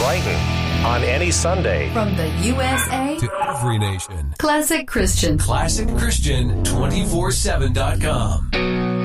enlighten on any Sunday. From the USA to every nation. Classic Christian. ClassicChristian247.com.